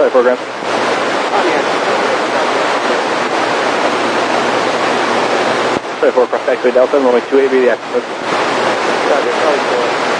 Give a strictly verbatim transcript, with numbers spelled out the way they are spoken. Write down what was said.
Sorry, program. Sorry, four, cross taxiway Delta, runway two eight, be the active. Roger,